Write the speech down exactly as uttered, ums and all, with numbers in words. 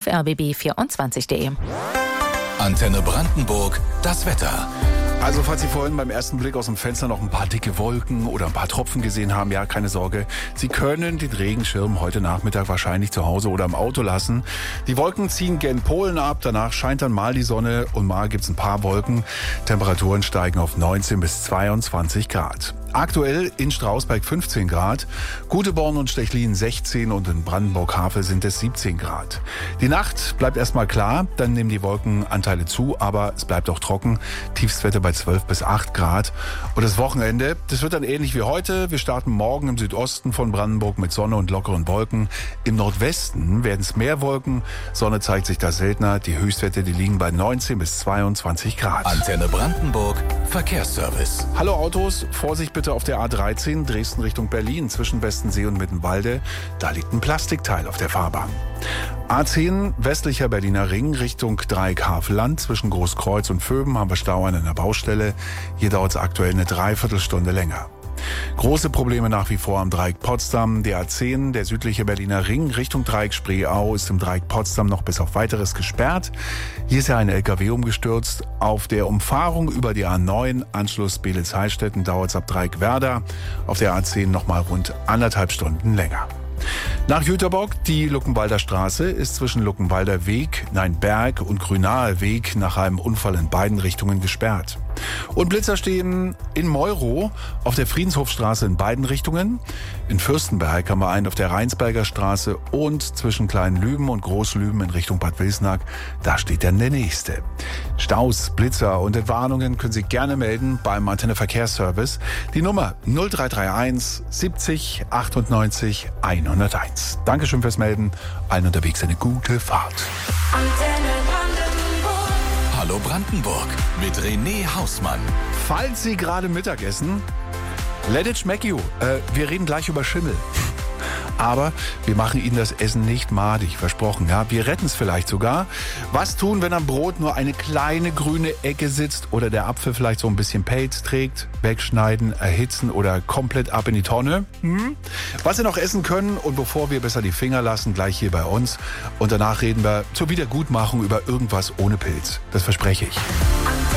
r b b vierundzwanzig punkt de. Antenne Brandenburg, das Wetter. Also falls Sie vorhin beim ersten Blick aus dem Fenster noch ein paar dicke Wolken oder ein paar Tropfen gesehen haben, ja, keine Sorge. Sie können den Regenschirm heute Nachmittag wahrscheinlich zu Hause oder im Auto lassen. Die Wolken ziehen gen Polen ab, danach scheint dann mal die Sonne und mal gibt's ein paar Wolken. Temperaturen steigen auf neunzehn bis zweiundzwanzig Grad. Aktuell in Strausberg fünfzehn Grad, Guteborn und Stechlin sechzehn und in Brandenburg-Havel sind es siebzehn Grad. Die Nacht bleibt erstmal klar, dann nehmen die Wolkenanteile zu, aber es bleibt auch trocken. Tiefstwerte bei zwölf bis acht Grad. Und das Wochenende, das wird dann ähnlich wie heute. Wir starten morgen im Südosten von Brandenburg mit Sonne und lockeren Wolken. Im Nordwesten werden es mehr Wolken. Sonne zeigt sich da seltener. Die Höchstwerte, die liegen bei neunzehn bis zweiundzwanzig Grad. Antenne Brandenburg, Verkehrsservice. Hallo Autos, Vorsicht bitte auf der A dreizehn, Dresden Richtung Berlin, zwischen Westensee und Mittenwalde. Da liegt ein Plastikteil auf der Fahrbahn. A zehn, westlicher Berliner Ring, Richtung Dreieck Havelland. Zwischen Großkreuz und Vöben haben wir Stau an einer Baustelle. Hier dauert es aktuell eine Dreiviertelstunde länger. Große Probleme nach wie vor am Dreieck Potsdam. Der A zehn, der südliche Berliner Ring, Richtung Dreieck Spreeau, ist im Dreieck Potsdam noch bis auf Weiteres gesperrt. Hier ist ja ein L K W umgestürzt. Auf der Umfahrung über die A neun, Anschluss Beelitz-Heilstätten, dauert es ab Dreieck Werder. Auf der A zehn nochmal rund anderthalb Stunden länger. Nach Jüterbock, die Luckenwalder Straße ist zwischen Luckenwalder Weg, nein Berg und Grünaer Weg nach einem Unfall in beiden Richtungen gesperrt. Und Blitzer stehen in Meuro auf der Friedenshofstraße in beiden Richtungen. In Fürstenberg haben wir einen auf der Rheinsberger Straße und zwischen Kleinlüben und Großlüben in Richtung Bad Wilsnack. Da steht dann der nächste. Staus, Blitzer und Entwarnungen können Sie gerne melden beim Antenne Verkehrsservice. Die Nummer null drei drei eins siebzig achtundneunzig hunderteins. Dankeschön fürs Melden. Allen unterwegs eine gute Fahrt. Antenne Brandenburg. Hallo Brandenburg mit René Hausmann. Falls Sie gerade Mittag essen, let it schmeck you. Äh, wir reden gleich über Schimmel. Aber wir machen Ihnen das Essen nicht madig, versprochen. Ja, wir retten es vielleicht sogar. Was tun, wenn am Brot nur eine kleine grüne Ecke sitzt oder der Apfel vielleicht so ein bisschen Pelz trägt? Wegschneiden, erhitzen oder komplett ab in die Tonne? Hm? Was Sie noch essen können und bevor wir besser die Finger lassen, gleich hier bei uns. Und danach reden wir zur Wiedergutmachung über irgendwas ohne Pilz. Das verspreche ich.